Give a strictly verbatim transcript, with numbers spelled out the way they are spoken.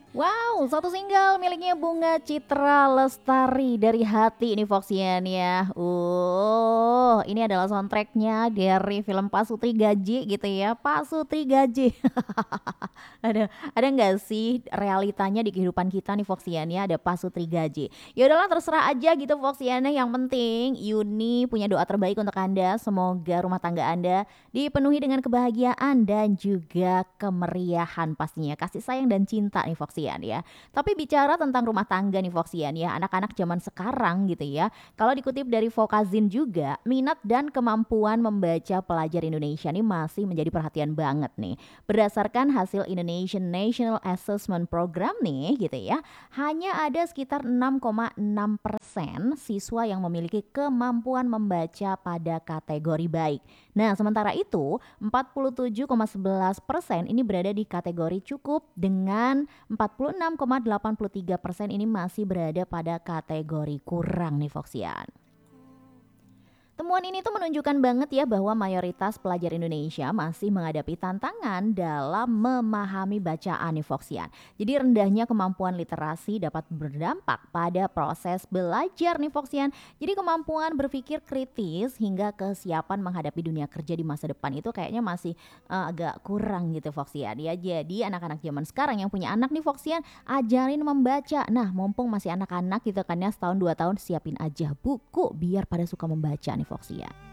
Wow, satu single miliknya Bunga Citra Lestari dari Hati ini Foxian ya. Uh, ini adalah soundtracknya dari film Pasutri Gaji gitu ya. Pasutri Gaji. Ada ada nggak sih realitanya di kehidupan kita nih Foxian ya, ada Pasutri Gaji. Ya udahlah terserah aja gitu Foxian ya. Yang penting Yuni punya doa terbaik untuk Anda. Semoga rumah tangga Anda dipenuhi dengan kebahagiaan dan juga kemeriahan pastinya. Kasih sayang dan cinta nih Foxian ya. Tapi bicara tentang rumah tangga nih Foxian ya, anak-anak zaman sekarang gitu ya. Kalau dikutip dari Vokazin juga, minat dan kemampuan membaca pelajar Indonesia nih masih menjadi perhatian banget nih. Berdasarkan hasil Indonesian National Assessment Program nih gitu ya, hanya ada sekitar enam koma enam persen siswa yang memiliki kemampuan membaca pada kategori baik. Nah, sementara itu empat puluh tujuh koma sebelas persen ini berada di kategori cukup dengan empat puluh enam koma delapan puluh tiga persen ini masih berada pada kategori kurang nih Foxian. Temuan ini tuh menunjukkan banget ya bahwa mayoritas pelajar Indonesia masih menghadapi tantangan dalam memahami bacaan nih Foxian. Jadi rendahnya kemampuan literasi dapat berdampak pada proses belajar nih Foxian. Jadi kemampuan berpikir kritis hingga kesiapan menghadapi dunia kerja di masa depan itu kayaknya masih eh, agak kurang gitu Foxian ya. Jadi anak-anak zaman sekarang yang punya anak nih Foxian, ajarin membaca. Nah, mumpung masih anak-anak gitu kan ya, setahun dua tahun siapin aja buku biar pada suka membaca nih Foxia.